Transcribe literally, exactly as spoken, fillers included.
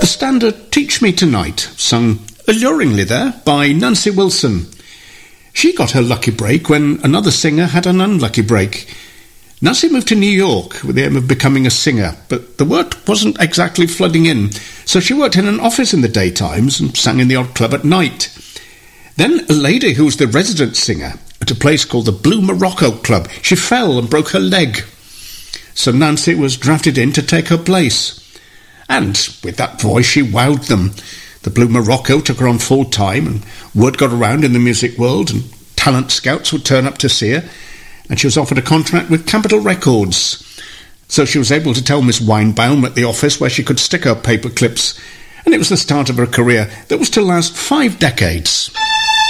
A standard Teach Me Tonight, sung alluringly there by Nancy Wilson. She got her lucky break when another singer had an unlucky break. Nancy moved to New York with the aim of becoming a singer, but the work wasn't exactly flooding in, so she worked in an office in the daytimes and sang in the odd club at night. Then a lady who was the resident singer at a place called the Blue Morocco Club, she fell and broke her leg. So Nancy was drafted in to take her place. And with that voice she wowed them. The Blue Morocco took her on full time, and word got around in the music world, and talent scouts would turn up to see her, and she was offered a contract with Capitol Records. So she was able to tell Miss Weinbaum at the office where she could stick her paper clips, and it was the start of her career that was to last five decades.